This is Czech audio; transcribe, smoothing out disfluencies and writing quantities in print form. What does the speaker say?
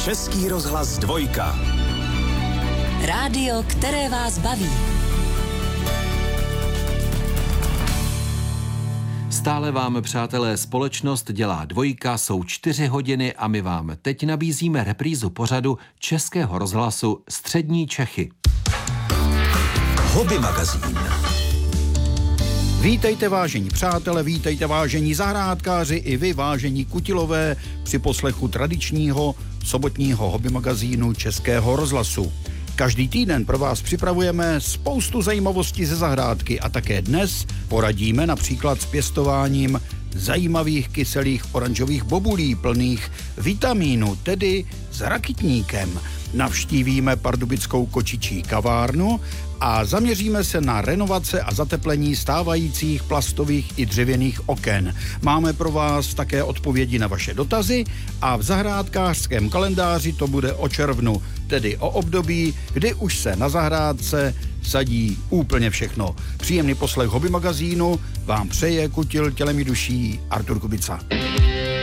Český rozhlas 2. Rádio, které vás baví. Stále vám, přátelé, společnost dělá 2, jsou 4 hodiny a my vám teď nabízíme reprízu pořadu Českého rozhlasu Střední Čechy. Hobby magazín. Vítejte, vážení přátelé, vítejte, vážení zahrádkáři i vy, vážení kutilové, při poslechu tradičního sobotního hobby magazínu Českého rozhlasu. Každý týden pro vás připravujeme spoustu zajímavostí ze zahrádky a také dnes poradíme například s pěstováním zajímavých kyselých oranžových bobulí plných vitamínu, tedy s rakitníkem. Navštívíme pardubickou kočičí kavárnu a zaměříme se na renovace a zateplení stávajících plastových i dřevěných oken. Máme pro vás také odpovědi na vaše dotazy a v zahrádkářském kalendáři to bude o červnu, tedy o období, kdy už se na zahrádce sadí úplně všechno. Příjemný poslech hobby magazínu vám přeje kutil tělem i duší Artur Kubica.